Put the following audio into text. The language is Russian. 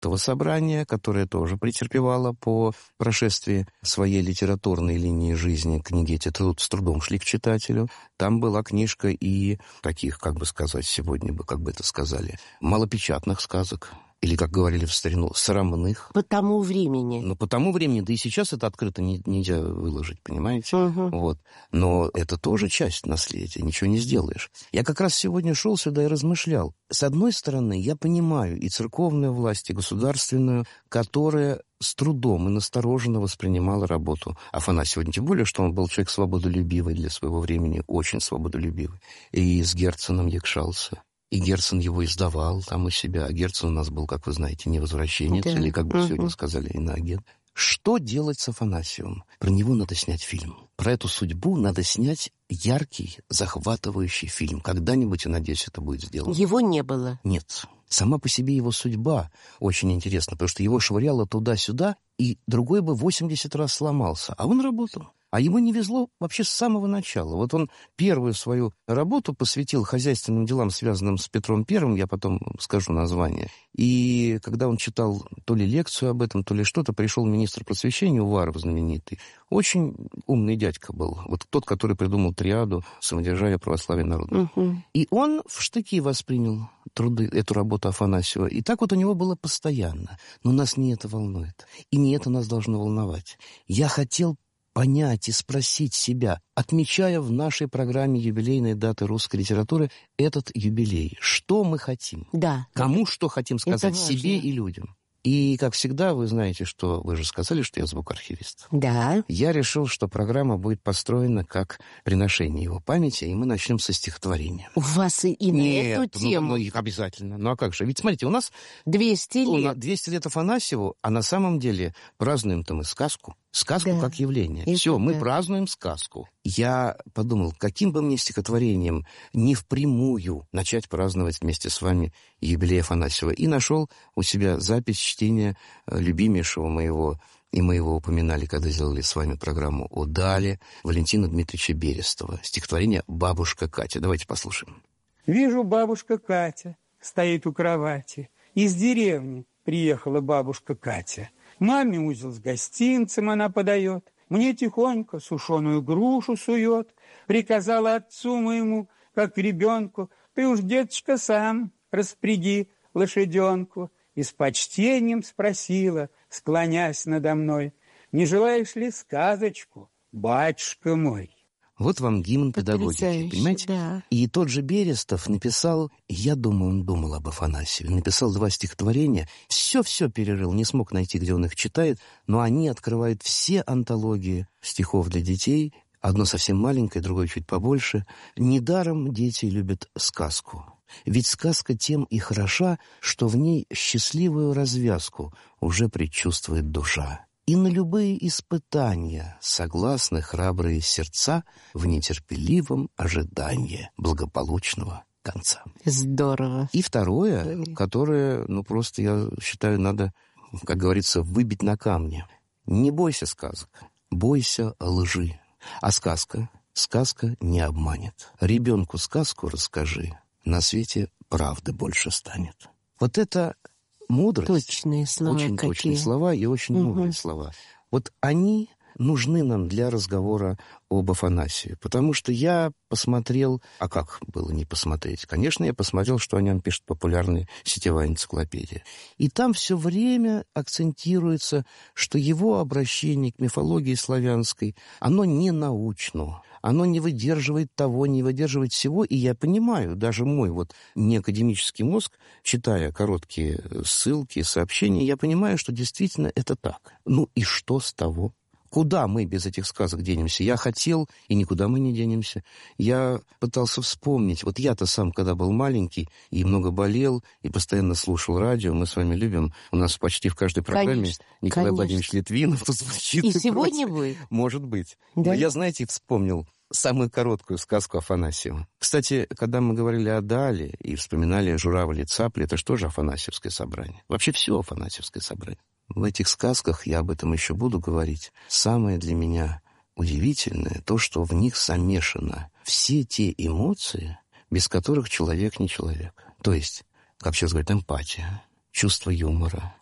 этого собрания, которое тоже претерпевало по прошествии своей литературной линии жизни. Книги эти с трудом шли к читателю. Там была книжка и таких, как бы сказать, сегодня бы, как бы это сказали, малопечатных сказок. Или, как говорили в старину, срамных. По тому времени. Ну, по тому времени, да и сейчас это открыто нельзя выложить, понимаете? Угу. Вот. Но это тоже часть наследия, ничего не сделаешь. Я как раз сегодня шел сюда и размышлял. С одной стороны, я понимаю и церковную власть, и государственную, которая с трудом и настороженно воспринимала работу Афанасьева. Тем более, что он был человек свободолюбивый для своего времени, очень свободолюбивый. И с Герценом якшался. И Герцен его издавал там у себя. А Герцен у нас был, как вы знаете, невозвращенец, да. или, как бы сегодня сказали, иноагент. Что делать с Афанасьевым? Про него надо снять фильм. Про эту судьбу надо снять яркий, захватывающий фильм. Когда-нибудь, я надеюсь, это будет сделано. Его не было? Нет. Сама по себе его судьба очень интересна, потому что его швыряло туда-сюда, и другой бы 80 раз сломался. А он работал. А ему не везло вообще с самого начала. Вот он первую свою работу посвятил хозяйственным делам, связанным с Петром I, я потом скажу название. И когда он читал то ли лекцию об этом, то ли что-то, пришел министр просвещения Уваров знаменитый. Очень умный дядька был. Вот тот, который придумал триаду самодержавия, православия, народа. И он в штыки воспринял эту работу Афанасьева. И так вот у него было постоянно. Но нас не это волнует. И не это нас должно волновать. Я хотел понять и спросить себя, отмечая в нашей программе юбилейной даты русской литературы этот юбилей. Что мы хотим? Да. Кому что хотим сказать себе и людям? И, как всегда, вы знаете, что вы же сказали, что я звукоархивист. Да. Я решил, что программа будет построена как приношение его памяти, и мы начнем со стихотворения. У вас и на эту тему? Ну, обязательно. Ну, а как же? Ведь, смотрите, у нас 200 лет. 200 лет Афанасьеву, а на самом деле празднуем-то мы сказку. Сказку как явление. Это все, мы празднуем сказку. Я подумал, каким бы мне стихотворением не впрямую начать праздновать вместе с вами юбилей Афанасьева. И нашел у себя запись чтения любимейшего моего, и мы его упоминали, когда сделали с вами программу о Дале, Валентина Дмитриевича Берестова. Стихотворение «Бабушка Катя». Давайте послушаем. Вижу, бабушка Катя стоит у кровати. Из деревни приехала бабушка Катя. Маме узел с гостинцем она подает, мне тихонько сушеную грушу сует. Приказала отцу моему, как ребенку, ты уж, деточка, сам распряги лошаденку. И с почтением спросила, склонясь надо мной, не желаешь ли сказочку, батюшка мой? Вот вам гимн педагогики, понимаете? Да. И тот же Берестов написал, я думаю, он думал об Афанасьеве, написал 2 стихотворения, все перерыл, не смог найти, где он их читает, но они открывают все антологии стихов для детей, одно совсем маленькое, другое чуть побольше. Недаром дети любят сказку. Ведь сказка тем и хороша, что в ней счастливую развязку уже предчувствует душа. И на любые испытания согласны храбрые сердца в нетерпеливом ожидании благополучного конца. Здорово. И второе, которое, просто, я считаю, надо, как говорится, выбить на камне. Не бойся сказок, бойся лжи. А сказка не обманет. Ребенку сказку расскажи, на свете правды больше станет. Вот это мудрость. Точные слова. Очень какие. точные слова и очень мудрые слова. Вот они нужны нам для разговора об Афанасьеве. Потому что я посмотрел... А как было не посмотреть? Конечно, я посмотрел, что о нем пишет популярная сетевая энциклопедия. И там все время акцентируется, что его обращение к мифологии славянской, оно не научно. Оно не выдерживает того, не выдерживает всего. И я понимаю, даже мой неакадемический мозг, читая короткие ссылки, сообщения, я понимаю, что действительно это так. Ну и что с того? Куда мы без этих сказок денемся? Я хотел, и никуда мы не денемся. Я пытался вспомнить. Вот я-то сам, когда был маленький, и много болел, и постоянно слушал радио, мы с вами любим, у нас почти в каждой программе Николай Владимирович Литвинов тут звучит. И сегодня будет? Может быть. Да? Но я, знаете, вспомнил самую короткую сказку Афанасьева. Кстати, когда мы говорили о Дале и вспоминали «Журавли и цапли», это что же Афанасьевское собрание? Вообще все Афанасьевское собрание. В этих сказках, я об этом еще буду говорить, самое для меня удивительное то, что в них замешано все те эмоции, без которых человек не человек. То есть, как сейчас говорят, эмпатия, чувство юмора,